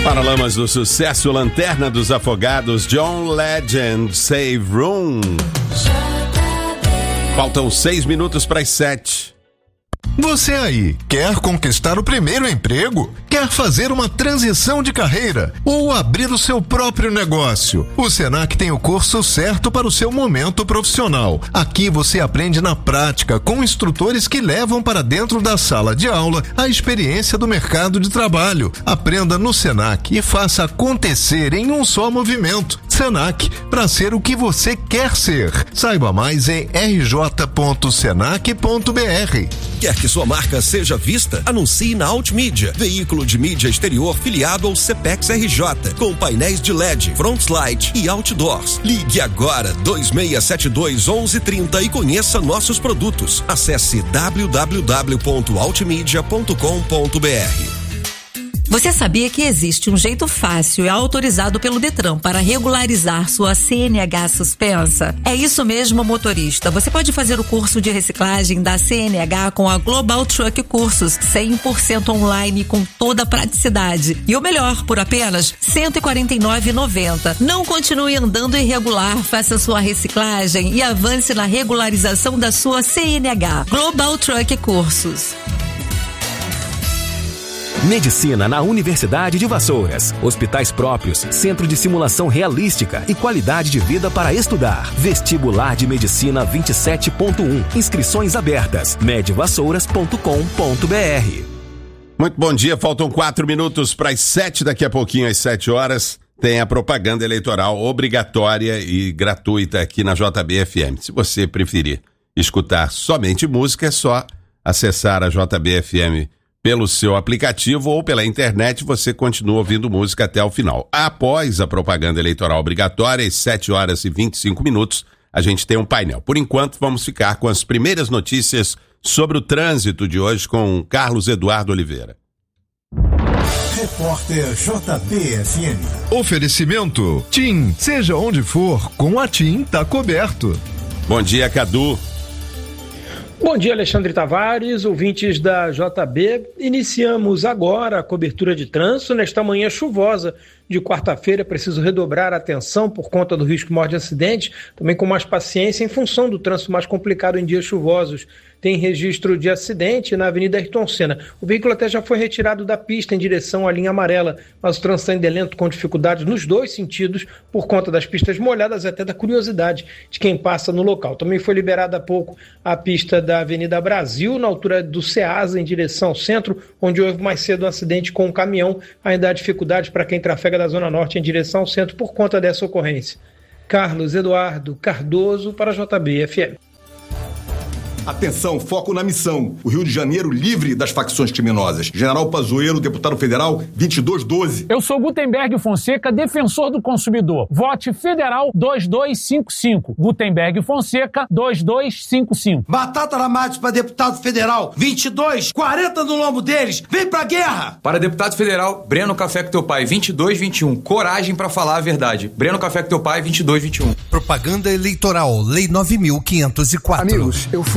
Paralamas do Sucesso, Lanterna dos Afogados, John Legend, Save Room. Faltam 6 minutos para as 7. Você aí, quer conquistar o primeiro emprego? Quer fazer uma transição de carreira? Ou abrir o seu próprio negócio? O Senac tem o curso certo para o seu momento profissional. Aqui você aprende na prática, com instrutores que levam para dentro da sala de aula a experiência do mercado de trabalho. Aprenda no Senac e faça acontecer em um só movimento. Senac, para ser o que você quer ser. Saiba mais em rj.senac.br. Quer que sua marca seja vista? Anuncie na Altmídia, veículo de mídia exterior filiado ao CPEX RJ, com painéis de LED, frontlight e outdoors. Ligue agora 2672-1130 e conheça nossos produtos. Acesse www.altmedia.com.br. Você sabia que existe um jeito fácil e autorizado pelo Detran para regularizar sua CNH suspensa? É isso mesmo, motorista. Você pode fazer o curso de reciclagem da CNH com a Global Truck Cursos, 100% online com toda a praticidade. E o melhor, por apenas R$ 149,90. Não continue andando irregular, faça sua reciclagem e avance na regularização da sua CNH. Global Truck Cursos. Medicina na Universidade de Vassouras. Hospitais próprios, centro de simulação realística e qualidade de vida para estudar. Vestibular de Medicina 27.1. Inscrições abertas. medvassouras.com.br. Muito bom dia, faltam 4 minutos para as 7, daqui a pouquinho às 7 horas tem a propaganda eleitoral obrigatória e gratuita aqui na JB-FM. Se você preferir escutar somente música, é só acessar a JB-FM pelo seu aplicativo ou pela internet, você continua ouvindo música até o final. Após a propaganda eleitoral obrigatória, às 7 horas e 25 minutos, a gente tem um painel. Por enquanto, vamos ficar com as primeiras notícias sobre o trânsito de hoje com Carlos Eduardo Oliveira. Repórter JB-FM. Oferecimento TIM, seja onde for, com a TIM tá coberto. Bom dia, Cadu. Bom dia, Alexandre Tavares, ouvintes da JB. Iniciamos agora a cobertura de trânsito nesta manhã chuvosa de quarta-feira. Preciso redobrar a atenção por conta do risco maior de acidente, também com mais paciência em função do trânsito mais complicado em dias chuvosos. Tem registro de acidente na Avenida Ayrton Senna. O veículo até já foi retirado da pista em direção à linha amarela, mas o trânsito ainda é lento, com dificuldades nos dois sentidos por conta das pistas molhadas e até da curiosidade de quem passa no local. Também foi liberada há pouco a pista da Avenida Brasil, na altura do Ceasa, em direção ao centro, onde houve mais cedo um acidente com um caminhão. Ainda há dificuldade para quem trafega da Zona Norte em direção ao centro por conta dessa ocorrência. Carlos Eduardo Cardoso para a JB-FM. Atenção, foco na missão. O Rio de Janeiro livre das facções criminosas. General Pazuello, deputado federal, 2212. Eu sou Gutenberg Fonseca, defensor do consumidor. Vote Federal 2255. Gutenberg Fonseca 2255. Batata Ramate para deputado federal, 2240 no lombo deles. Vem pra guerra! Para deputado federal, Breno Café com teu pai, 2221. Coragem para falar a verdade. Breno Café com teu pai, 2221. Propaganda eleitoral, Lei 9.504. Amigos, eu